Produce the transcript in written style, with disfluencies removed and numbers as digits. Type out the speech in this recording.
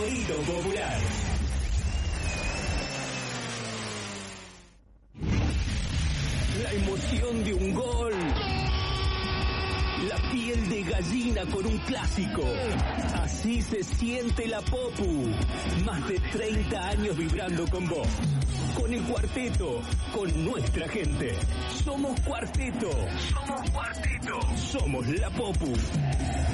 oído popular. La emoción de un gol. La piel de gallina con un clásico. Así se siente la Popu. Más de 30 años vibrando con vos. Con el cuarteto, con nuestra gente. Somos cuarteto. Somos cuarteto. Somos la Popu.